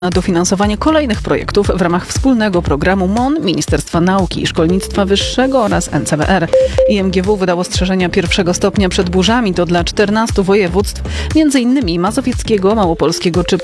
na dofinansowanie kolejnych projektów w ramach wspólnego programu MON, Ministerstwa Nauki i Szkolnictwa Wyższego oraz NCBR. IMGW wydało ostrzeżenia pierwszego stopnia przed burzami. To dla 14 województw, m.in. mazowieckiego, małopolskiego czy